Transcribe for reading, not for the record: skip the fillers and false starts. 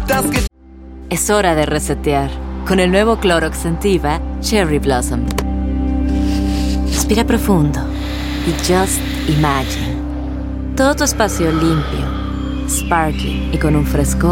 Es hora de resetear con el nuevo Clorox Scentiva Cherry Blossom. Respira profundo y just imagine todo tu espacio limpio, sparkling y con un frescor